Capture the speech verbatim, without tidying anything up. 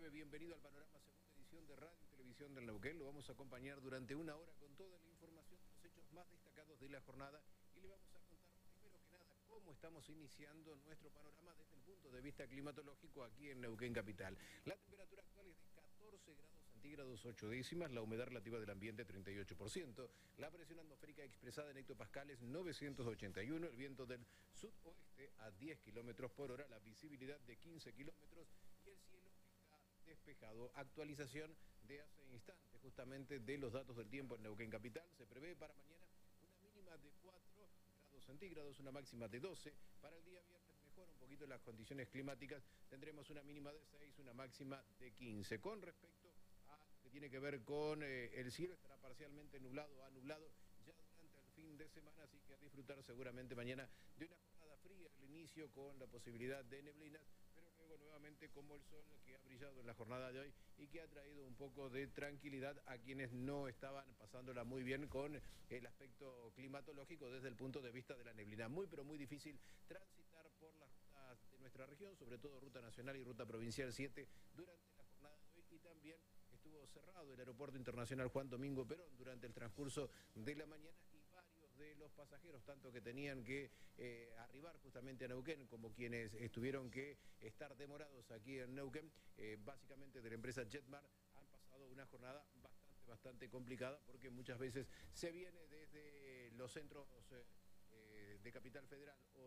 nueve, bienvenido al Panorama, segunda edición de Radio y Televisión del Neuquén. Lo vamos a acompañar durante una hora con toda la información de los hechos más destacados de la jornada y le vamos a contar primero que nada cómo estamos iniciando nuestro panorama desde el punto de vista climatológico aquí en Neuquén Capital. La temperatura actual es de catorce grados centígrados ocho décimas, la humedad relativa del ambiente treinta y ocho por ciento, la presión atmosférica expresada en hectopascales novecientos ochenta y uno, el viento del sudoeste a diez kilómetros por hora, la visibilidad de quince kilómetros y el cielo está despejado. Actualización de hace instantes justamente de los datos del tiempo en Neuquén Capital. Se prevé para mañana una mínima de cuatro grados centígrados, una máxima de doce. Para el día viernes mejora un poquito las condiciones climáticas, tendremos una mínima de seis, una máxima de quince. Con respecto a lo que tiene que ver con eh, el cielo, estará parcialmente nublado, anublado ya durante el fin de semana, así que a disfrutar seguramente mañana de una jornada fría al inicio con la posibilidad de neblinas, pero luego nuevamente como el sol que ha brillado en la jornada de hoy y que ha traído un poco de tranquilidad a quienes no estaban pasándola muy bien con el aspecto climatológico desde el punto de vista de la neblina. Muy pero muy difícil transitar por las rutas de nuestra región, sobre todo Ruta Nacional y Ruta Provincial siete durante la jornada de hoy, y también estuvo cerrado el Aeropuerto Internacional Juan Domingo Perón durante el transcurso de la mañana, y varios de los pasajeros, tanto que tenían que eh, arribar justamente a Neuquén como quienes estuvieron que estar demorados aquí en Neuquén, eh, básicamente de la empresa Jetmar, han pasado una jornada bastante, bastante complicada, porque muchas veces se viene desde los centros eh, de Capital Federal o